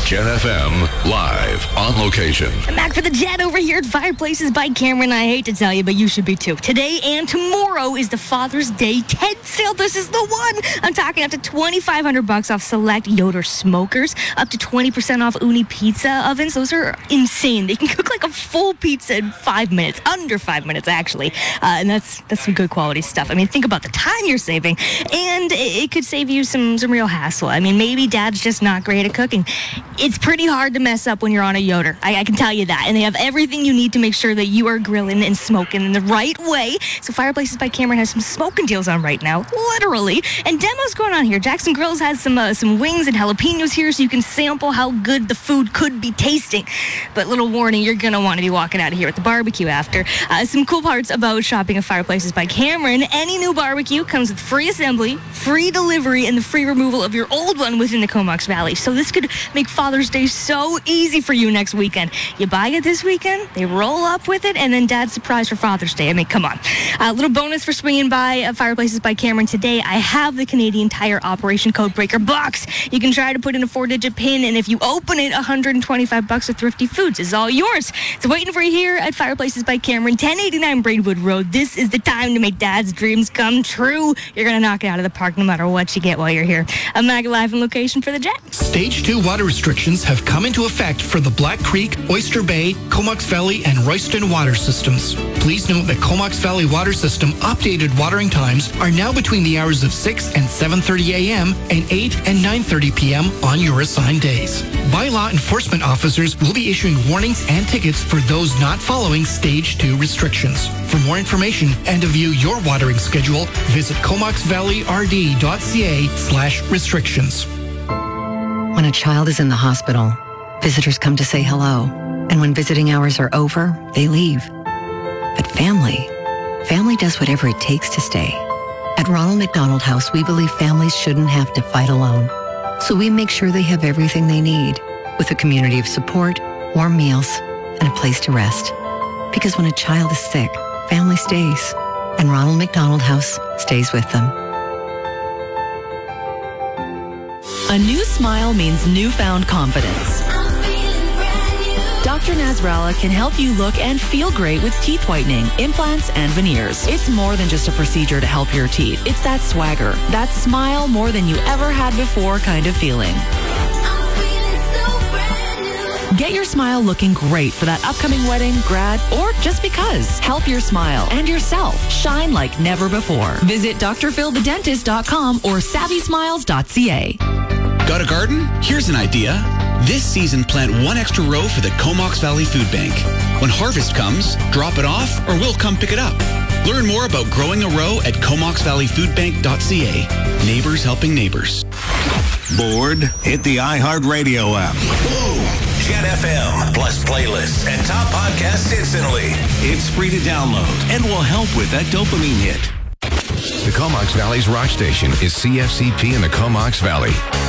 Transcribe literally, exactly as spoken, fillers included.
Jet F M, live on location. I'm back for the Jet over here at Fireplaces by Cameron. I hate to tell you, but you should be too. Today and tomorrow is the Father's Day tent sale. This is the one. I'm talking up to twenty-five hundred bucks off select Yoder smokers, up to twenty percent off Uni pizza ovens. Those are insane. They can cook like a full pizza in five minutes, under five minutes actually, uh, and that's that's some good quality stuff. I mean, think about the time you're saving, and it could save you some some real hassle. I mean, maybe Dad's just not great at cooking. It's pretty hard to mess up when you're on a Yoder. I, I can tell you that. And they have everything you need to make sure that you are grilling and smoking in the right way. So Fireplaces by Cameron has some smoking deals on right now, literally. And demos going on here. Jackson Grills has some uh, some wings and jalapenos here so you can sample how good the food could be tasting. But little warning, you're going to want to be walking out of here at the barbecue after. Uh, some cool parts about shopping at Fireplaces by Cameron. Any new barbecue comes with free assembly, free delivery, and the free removal of your old one within the Comox Valley. So this could make Father's Day so easy for you next weekend. You buy it this weekend, they roll up with it, and then Dad's surprise for Father's Day. I mean, come on. A uh, little bonus for swinging by uh, Fireplaces by Cameron today. I have the Canadian Tire Operation Code Breaker box. You can try to put in a four-digit pin, and if you open it, one hundred twenty-five bucks of Thrifty Foods is all yours. It's waiting for you here at Fireplaces by Cameron, ten eighty-nine Braidwood Road. This is the time to make Dad's dreams come true. You're going to knock it out of the park no matter what you get while you're here. I'm Maggie live in location for the Jet. Stage two water restrictions have come into effect for the Black Creek, Oyster Bay, Comox Valley, and Royston water systems. Please note that Comox Valley Water System updated watering times are now between the hours of six and seven thirty a.m. and eight and nine thirty p.m. on your assigned days. Bylaw enforcement officers will be issuing warnings and tickets for those not following Stage two restrictions. For more information and to view your watering schedule, visit comoxvalleyrd.ca slash restrictions. When a child is in the hospital, visitors come to say hello. And when visiting hours are over, they leave. But family, family does whatever it takes to stay. At Ronald McDonald House, we believe families shouldn't have to fight alone. So we make sure they have everything they need, with a community of support, warm meals, and a place to rest. Because when a child is sick, family stays, and Ronald McDonald House stays with them. A new smile means newfound confidence. Doctor Nasrallah can help you look and feel great with teeth whitening, implants, and veneers. It's more than just a procedure to help your teeth. It's that swagger, that smile more than you ever had before kind of feeling. Get your smile looking great for that upcoming wedding, grad, or just because. Help your smile and yourself shine like never before. Visit D R Phil the Dentist dot com or savvy smiles dot c a. Got a garden? Here's an idea. This season, plant one extra row for the Comox Valley Food Bank. When harvest comes, drop it off or we'll come pick it up. Learn more about growing a row at comox valley food bank dot c a. Neighbors helping neighbors. Bored? Hit the iHeartRadio app. Boom! Jet F M, plus playlists and top podcasts instantly. It's free to download and will help with that dopamine hit. The Comox Valley's rock station is C F C P in the Comox Valley.